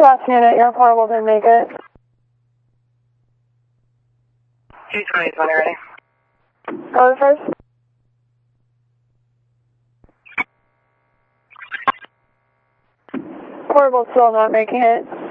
last unit, your portable didn't make it. 220 ready. Go first. Portable still not making it.